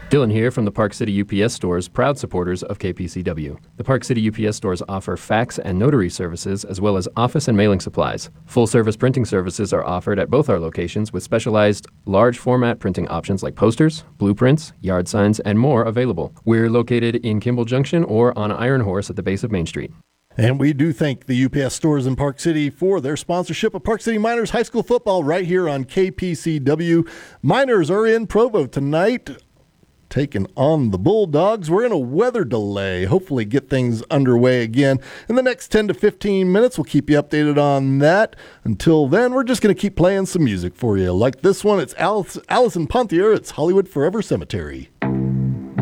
Dylan here from the Park City UPS stores, proud supporters of KPCW. The Park City UPS stores offer fax and notary services as well as office and mailing supplies. Full-service printing services are offered at both our locations with specialized large format printing options like posters, blueprints, yard signs, and more available. We're located in Kimball Junction or on Iron Horse at the base of Main Street. And we do thank the UPS stores in Park City for their sponsorship of Park City Miners High School football right here on KPCW. Miners are in Provo tonight, taking on the Bulldogs. We're in a weather delay. Hopefully get things underway again in the next 10 to 15 minutes. We'll keep you updated on that. Until then, we're just going to keep playing some music for you. Like this one, it's Alison Pontier. It's Hollywood Forever Cemetery.